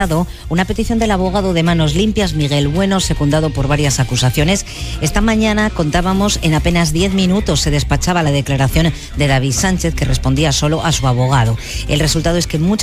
una petición del abogado de Manos Limpias, Miguel Bueno, secundado por varias acusaciones. Esta mañana contábamos, en apenas 10 minutos se despachaba la declaración de David Sánchez, que respondía solo a su abogado. El resultado es que muchas